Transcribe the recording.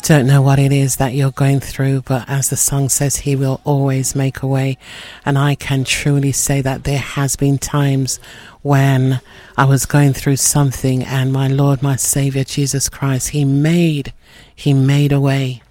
Don't know what it is that you're going through, but as the song says, he will always make a way. And I can truly say that there has been times when I was going through something, and my Lord, my Savior, Jesus Christ, he made a way.